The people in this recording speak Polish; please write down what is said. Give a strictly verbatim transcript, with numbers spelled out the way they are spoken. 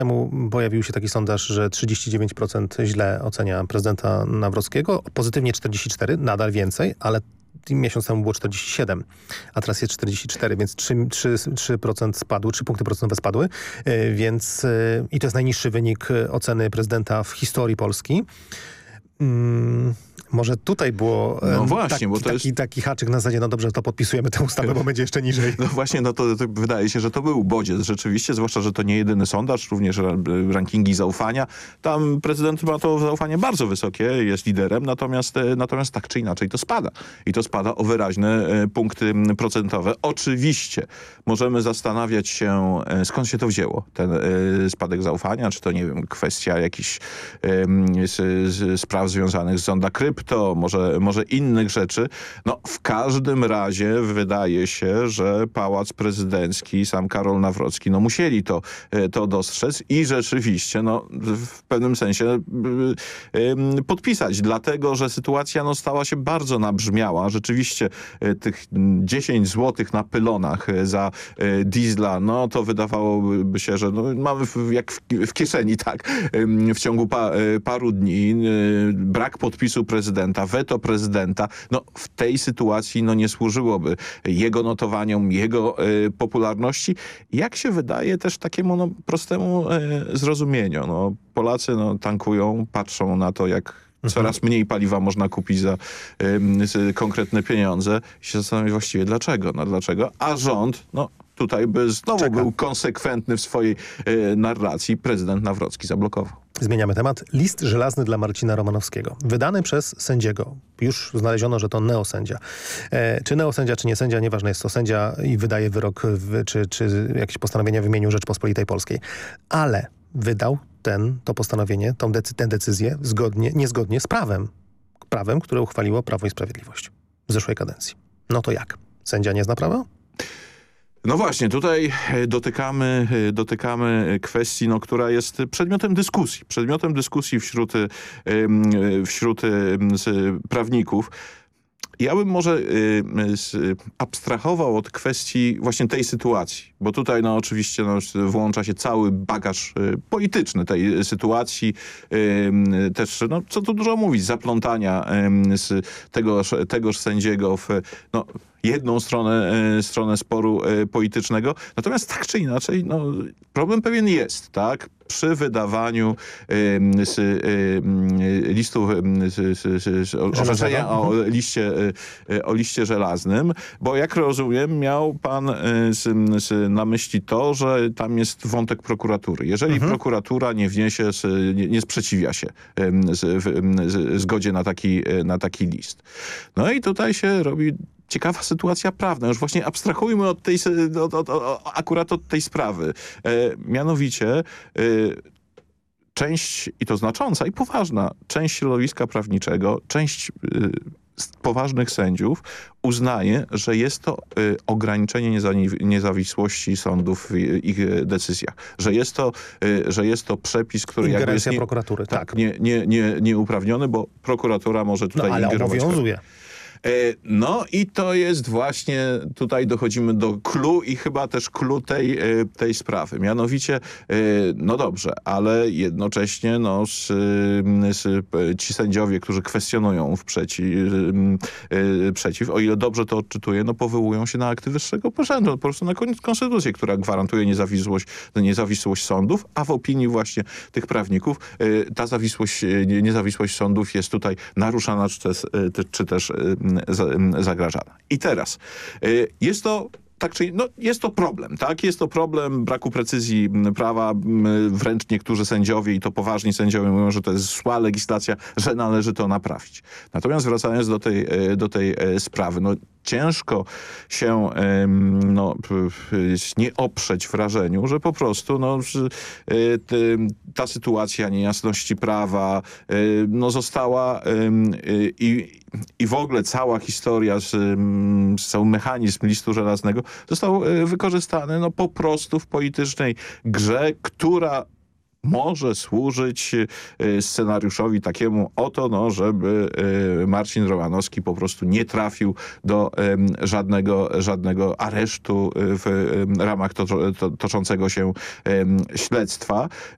temu pojawił się taki sondaż, że trzydzieści dziewięć procent źle ocenia prezydenta Nawrockiego, pozytywnie czterdzieści cztery procent, nadal więcej, ale miesiąc temu było czterdzieści siedem, a teraz jest czterdzieści cztery, więc trzy procent spadły, trzy punkty procentowe spadły, więc i to jest najniższy wynik oceny prezydenta w historii Polski. Hmm. Może tutaj było no właśnie, taki, bo to taki, jest... taki haczyk na zasadzie, no dobrze, to podpisujemy tę ustawę, bo będzie jeszcze niżej. No właśnie, no to, to wydaje się, że to był bodziec rzeczywiście, zwłaszcza, że to nie jedyny sondaż, również rankingi zaufania. Tam prezydent ma to zaufanie bardzo wysokie, jest liderem, natomiast, natomiast tak czy inaczej to spada. I to spada o wyraźne punkty procentowe. Oczywiście możemy zastanawiać się, skąd się to wzięło, ten spadek zaufania, czy to, nie wiem, kwestia jakichś spraw związanych z zonda krypto, to może, może innych rzeczy. No w każdym razie wydaje się, że Pałac Prezydencki, sam Karol Nawrocki, no musieli to, to dostrzec i rzeczywiście no w pewnym sensie y, y, podpisać, dlatego, że sytuacja no stała się bardzo nabrzmiała. Rzeczywiście y, tych dziesięć złotych na pylonach za y, diesla, no to wydawałoby się, że no, mamy w, jak w, w kieszeni, tak, y, w ciągu pa, y, paru dni. Y, brak podpisu prezydenta, weto prezydenta, no w tej sytuacji no nie służyłoby jego notowaniom, jego y, popularności. Jak się wydaje też takiemu no, prostemu y, zrozumieniu. No, Polacy no, tankują, patrzą na to, jak coraz mniej paliwa można kupić za y, konkretne pieniądze i się zastanawiam właściwie dlaczego. No dlaczego? A rząd, no tutaj by znowu Czeka. był konsekwentny w swojej y, narracji. Prezydent Nawrocki zablokował. Zmieniamy temat. List żelazny dla Marcina Romanowskiego. Wydany przez sędziego. Już znaleziono, że to neosędzia. E, czy neosędzia, czy nie sędzia, nieważne jest to sędzia i wydaje wyrok, w, czy, czy jakieś postanowienia w imieniu Rzeczpospolitej Polskiej. Ale wydał ten, to postanowienie, tą decy, tę decyzję zgodnie, niezgodnie z prawem. Prawem, które uchwaliło Prawo i Sprawiedliwość w zeszłej kadencji. No to jak? Sędzia nie zna prawa? No właśnie, tutaj dotykamy, dotykamy kwestii, no, która jest przedmiotem dyskusji. Przedmiotem dyskusji wśród, wśród prawników. Ja bym może y, y, abstrahował od kwestii właśnie tej sytuacji, bo tutaj no oczywiście no, włącza się cały bagaż y, polityczny tej sytuacji, y, też no co tu dużo mówić, zaplątania y, z tegoż, tegoż sędziego w no, jedną stronę, y, stronę sporu y, politycznego. Natomiast tak czy inaczej, no, problem pewien jest, tak? Przy wydawaniu y, z, y, listów y, orzeczenia o liście, y, o liście żelaznym, bo jak rozumiem miał pan y, z, z, na myśli to, że tam jest wątek prokuratury. Jeżeli mhm. prokuratura nie wniesie, z, nie, nie sprzeciwia się y, z, w, z, zgodzie na taki, na taki list. No i tutaj się robi ciekawa sytuacja prawna. Już właśnie abstrahujmy od tej, od, od, od, akurat od tej sprawy. E, mianowicie e, część, i to znacząca i poważna, część środowiska prawniczego, część e, poważnych sędziów uznaje, że jest to y, ograniczenie niezawisłości sądów w ich decyzjach. Że jest to, y, że jest to przepis, który Ingerencja jakby jest nie, prokuratury, tak. tak. Nie, nie, nie, nieuprawniony, bo prokuratura może tutaj no, ale ingerować. Obowiązuje. No i to jest właśnie, tutaj dochodzimy do clou i chyba też clou tej, tej sprawy. Mianowicie, no dobrze, ale jednocześnie no, z, z, ci sędziowie, którzy kwestionują w przeci, przeciw, o ile dobrze to odczytuję, no powołują się na akty wyższego urzędu, po prostu na konstytucję, która gwarantuje niezawisłość, niezawisłość sądów, a w opinii właśnie tych prawników ta zawisłość, niezawisłość sądów jest tutaj naruszana, czy też, czy też zagrażana. I teraz jest to tak, czyli no, jest to problem, tak? Jest to problem braku precyzji prawa. Wręcz niektórzy sędziowie, i to poważni sędziowie, mówią, że to jest zła legislacja, że należy to naprawić. Natomiast wracając do tej, do tej sprawy, no ciężko się no, nie oprzeć wrażeniu, że po prostu no, ta sytuacja niejasności prawa no, została i, i w ogóle cała historia, z, z cały mechanizm listu żelaznego został wykorzystany no, po prostu w politycznej grze, która może służyć scenariuszowi takiemu oto, no, żeby Marcin Romanowski po prostu nie trafił do żadnego, żadnego aresztu w ramach to, to, toczącego się śledztwa.